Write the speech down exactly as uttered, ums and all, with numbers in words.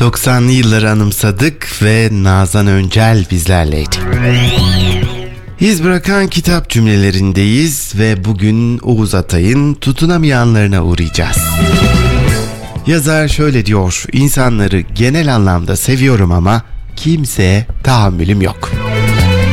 doksanlı yılları anımsadık ve Nazan Öncel bizlerleydi. İz bırakan kitap cümlelerindeyiz ve bugün Oğuz Atay'ın Tutunamayanlarına uğrayacağız. Yazar şöyle diyor: İnsanları genel anlamda seviyorum ama kimseye tahammülüm yok.